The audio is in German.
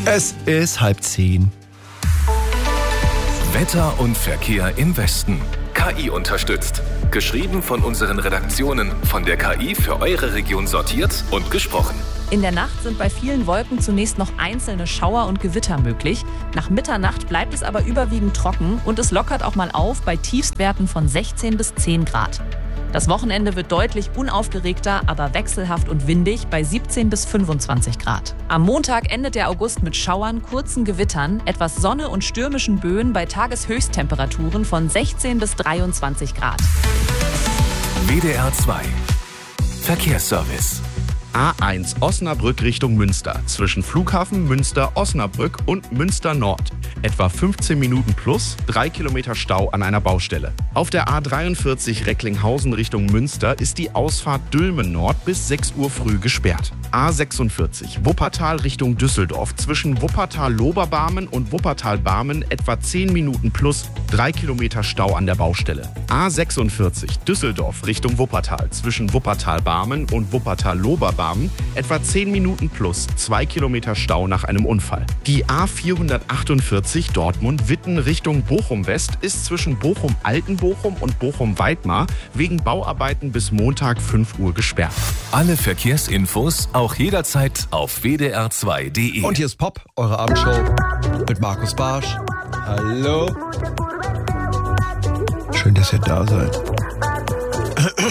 Es ist 9:30. Wetter und Verkehr im Westen. KI unterstützt. Geschrieben von unseren Redaktionen, von der KI für eure Region sortiert und gesprochen. In der Nacht sind bei vielen Wolken zunächst noch einzelne Schauer und Gewitter möglich. Nach Mitternacht bleibt es aber überwiegend trocken und es lockert auch mal auf bei Tiefstwerten von 16 bis 10 Grad. Das Wochenende wird deutlich unaufgeregter, aber wechselhaft und windig bei 17 bis 25 Grad. Am Montag endet der August mit Schauern, kurzen Gewittern, etwas Sonne und stürmischen Böen bei Tageshöchsttemperaturen von 16 bis 23 Grad. WDR 2 Verkehrsservice. A1 Osnabrück Richtung Münster. Zwischen Flughafen Münster, Osnabrück und Münster Nord. Etwa 15 Minuten plus 3 Kilometer Stau an einer Baustelle. Auf der A43 Recklinghausen Richtung Münster ist die Ausfahrt Dülmen Nord bis 6 Uhr früh gesperrt. A46 Wuppertal Richtung Düsseldorf. Zwischen Wuppertal-Loberbarmen und Wuppertal-Barmen etwa 10 Minuten plus 3 Kilometer Stau an der Baustelle. A46 Düsseldorf Richtung Wuppertal. Zwischen Wuppertal-Barmen und Wuppertal-Loberbarmen etwa 10 Minuten plus 2 Kilometer Stau nach einem Unfall. Die A448 Dortmund-Witten Richtung Bochum-West ist zwischen Bochum-Altenbochum und Bochum-Weidmar wegen Bauarbeiten bis Montag 5 Uhr gesperrt. Alle Verkehrsinfos auch jederzeit auf wdr2.de. Und hier ist Pop, eure Abendshow mit Markus Barsch. Hallo. Schön, dass ihr da seid.